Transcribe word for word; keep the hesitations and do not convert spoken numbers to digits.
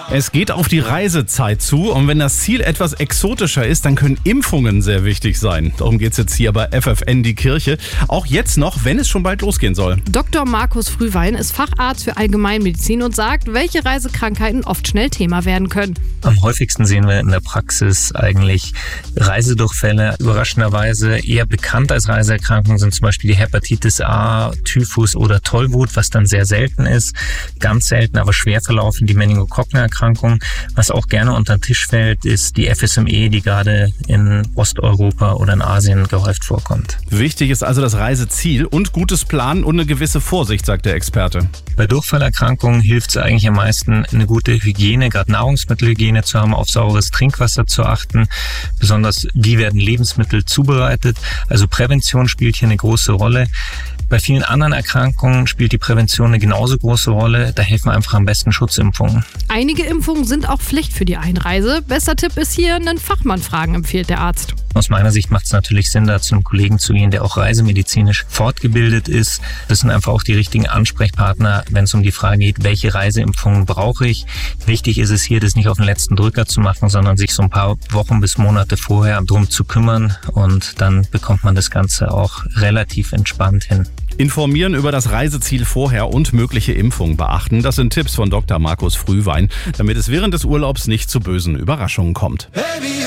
Es geht auf die Reisezeit zu und wenn das Ziel etwas exotischer ist, dann können Impfungen sehr wichtig sein. Darum geht es jetzt hier bei F F N die Kirche. Auch jetzt noch, wenn es schon bald losgehen soll. Doktor Markus Frühwein ist Facharzt für Allgemeinmedizin und sagt, welche Reisekrankheiten oft schnell Thema werden können. Am häufigsten sehen wir in der Praxis eigentlich Reisedurchfälle. Überraschenderweise eher bekannt als Reiseerkrankungen sind zum Beispiel die Hepatitis A, Typhus oder Tollwut, was dann sehr selten ist. Ganz selten, aber schwer verlaufen die Meningokokkenerkrankungen. Was auch gerne unter den Tisch fällt, ist die F S M E, die gerade in Osteuropa oder in Asien gehäuft vorkommt. Wichtig ist also das Reiseziel und gutes Planen und eine gewisse Vorsicht, sagt der Experte. Bei Durchfallerkrankungen hilft es eigentlich am meisten, eine gute Hygiene, gerade Nahrungsmittelhygiene zu haben, auf sauberes Trinkwasser zu achten. Besonders wie werden Lebensmittel zubereitet. Also Prävention spielt hier eine große Rolle. Bei vielen anderen Erkrankungen spielt die Prävention eine genauso große Rolle. Da helfen einfach am besten Schutzimpfungen. Einige Impfungen sind auch Pflicht für die Einreise. Bester Tipp ist hier, einen Fachmann fragen, empfiehlt der Arzt. Aus meiner Sicht macht es natürlich Sinn, da zu einem Kollegen zu gehen, der auch reisemedizinisch fortgebildet ist. Das sind einfach auch die richtigen Ansprechpartner, wenn es um die Frage geht, welche Reiseimpfungen brauche ich. Wichtig ist es hier, das nicht auf den letzten Drücker zu machen, sondern sich so ein paar Wochen bis Monate vorher drum zu kümmern. Und dann bekommt man das Ganze auch relativ entspannt hin. Informieren über das Reiseziel vorher und mögliche Impfungen beachten. Das sind Tipps von Doktor Markus Frühwein, damit es während des Urlaubs nicht zu bösen Überraschungen kommt.